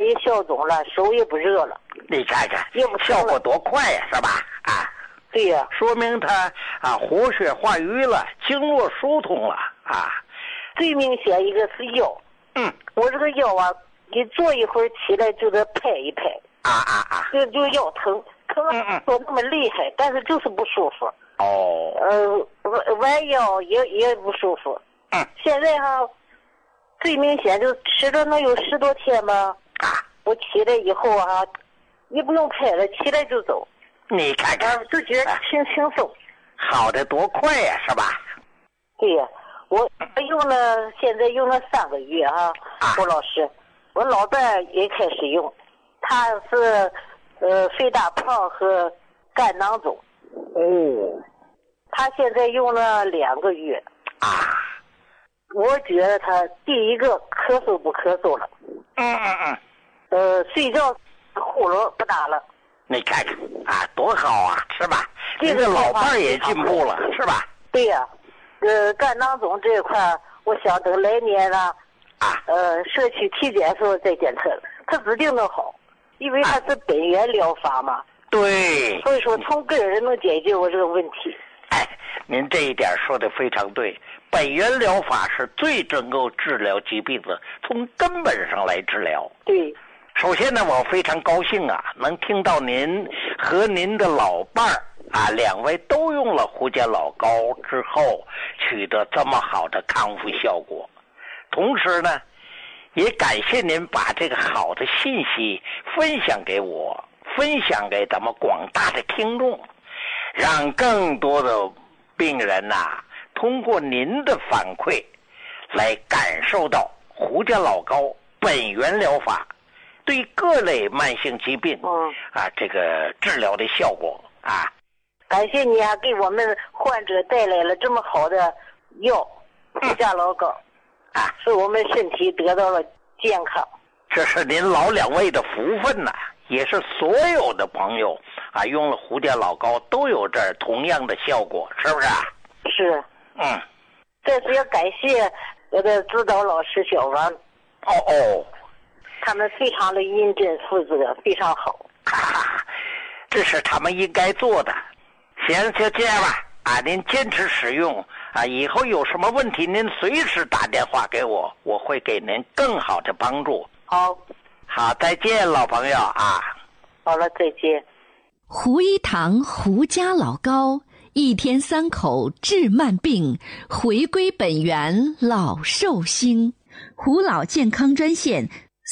也消肿了，手也不热了。 你看看， 也不效果多快呀，是吧？啊， 对呀， 说明他活血化瘀了，经络疏通了啊。 最明显一个是腰，我这个腰啊，你坐一会儿起来就得拍一拍，就腰疼，说那么厉害，但是就是不舒服。弯腰也不舒服。现在最明显就吃了能有10多天吧。我起来以后也不用拍了，起来就走。 你看看， 就觉得轻松， 好的多快呀，是吧？ 对呀，我现在用了3个月郭老师，我老伴也开始用，他是肺大胖和肝囊肿。他现在用了2个月。我觉得他第一个咳嗽不咳嗽了。睡觉呼噜不打了。 你看看多好啊，是吧？这个老伴儿也进步了，是吧？ 对呀，肝囊肿这一块，我想等来年社区体检时候再检测，他指定能好，因为他是本源疗法嘛。 对。 所以说从根儿能解决我这个问题。 您这一点说的非常对，本源疗法是最能够治疗疾病的，从根本上来治疗。 对。 首先呢，我非常高兴能听到您和您的老伴儿2位都用了胡家老膏之后取得这么好的康复效果。同时呢，也感谢您把这个好的信息分享给我，分享给咱们广大的听众，让更多的病人通过您的反馈来感受到胡家老膏本源疗法对各类慢性疾病这个治疗的效果感谢你给我们患者带来了这么好的药胡家老膏使我们身体得到了健康。 这是您老2位的福分也是所有的朋友用了胡家老膏都有这同样的效果，是不是？ 是。这是要感谢我的指导老师小王。他们非常的认真负责，非常好。 这是他们应该做的。行，就这样吧。您坚持使用以后有什么问题您随时打电话给我，我会给您更好的帮助。好，再见，老朋友好了，再见。 胡一堂胡家老膏，1天3口治慢病，回归本源老寿星。胡老健康专线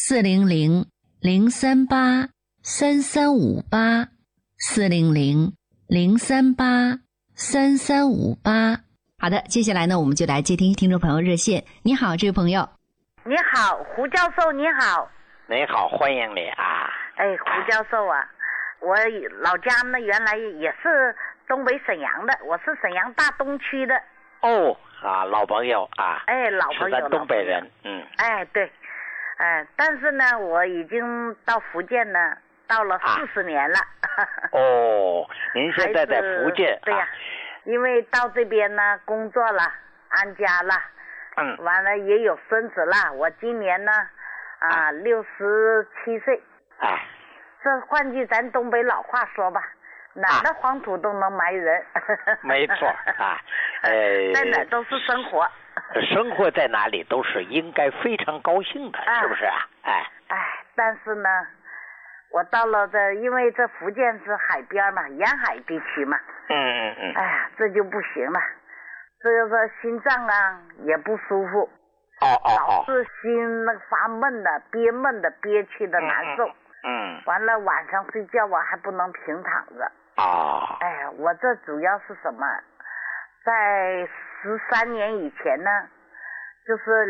400-038-3358，400-038-3358。好的，接下来呢，我们就来接听听众朋友热线。你好，这位朋友。 你好，胡教授，你好。 你好，欢迎你胡教授我老家呢原来也是东北沈阳的，我是沈阳大东区的。 老朋友老朋友， 是咱东北人。 对。但是呢，我已经到福建呢，到了40年了。 您现在在福建？ 对呀，因为到这边呢工作了，安家了，完了也有孙子了。我今年呢67岁。这换句咱东北老话说吧，哪的黄土都能埋人。 没错在哪都是生活。 生活在哪里都是应该非常高兴的，是不是但是呢，我到了因为这福建是海边嘛，沿海地区嘛。这就不行了，这个心脏也不舒服。老是心发闷的，憋屈的难受。完了晚上睡觉还不能平躺着。我这主要是什么？在13年以前呢，就是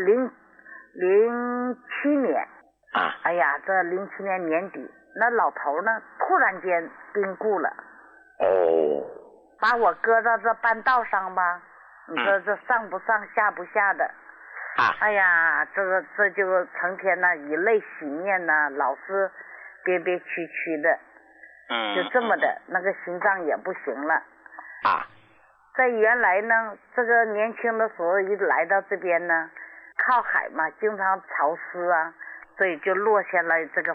07年。这07年年底，那老头呢突然间病故了。把我搁到这半道上吧，你说这上不上下不下的。这就成天呢以泪洗面呢，老是憋屈的。就这么的，那个心脏也不行了。在原来呢，这个年轻的时候一来到这边呢，靠海嘛，经常潮湿所以就落下了这个